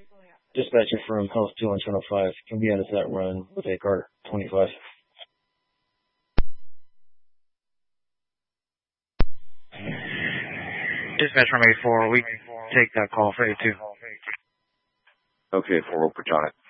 Dispatcher from Health 2 on Channel 5. Can be out of that run with a car 25. Dispatch from A4, we take that call for A2. Okay, 4 Oak John.